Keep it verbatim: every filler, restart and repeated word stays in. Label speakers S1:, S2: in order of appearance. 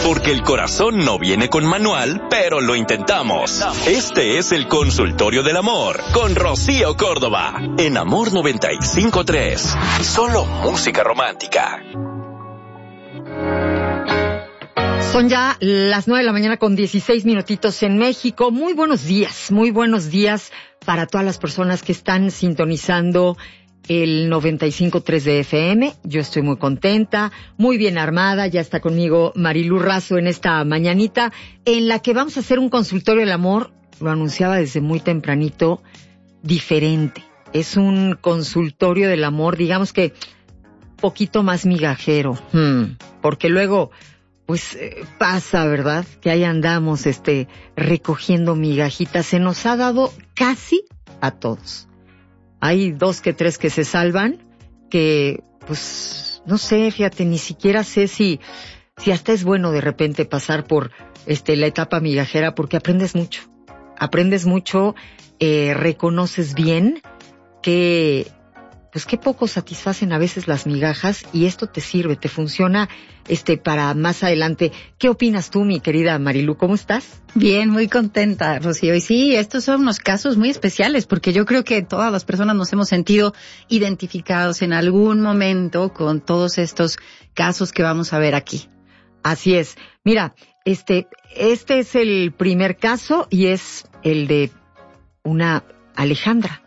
S1: Porque el corazón no viene con manual, pero lo intentamos. Este es el Consultorio del Amor con Rocío Córdoba en Amor noventa y cinco punto tres. Solo música romántica.
S2: Son ya las nueve de la mañana con dieciséis minutitos en México. Muy buenos días, muy buenos días para todas las personas que están sintonizando el noventa y cinco punto tres de F M. Yo estoy muy contenta, muy bien armada. Ya está conmigo Marilu Razo en esta mañanita en la que vamos a hacer un consultorio del amor. Lo anunciaba desde muy tempranito, diferente. Es un consultorio del amor, digamos que poquito más migajero, hmm, porque luego pues eh, pasa, ¿verdad? Que ahí andamos este recogiendo migajitas. Se nos ha dado casi a todos. Hay dos que tres que se salvan, que pues no sé, fíjate, ni siquiera sé si si hasta es bueno de repente pasar por este la etapa migajera, porque aprendes mucho. Aprendes mucho, eh, reconoces bien que pues qué poco satisfacen a veces las migajas, y esto te sirve, te funciona este para más adelante. ¿Qué opinas tú, mi querida Marilu? ¿Cómo estás?
S3: Bien, muy contenta, Rocío. Y sí, estos son unos casos muy especiales, porque yo creo que todas las personas nos hemos sentido identificados en algún momento con todos estos casos que vamos a ver aquí.
S2: Así es. Mira, este, este es el primer caso y es el de una Alejandra.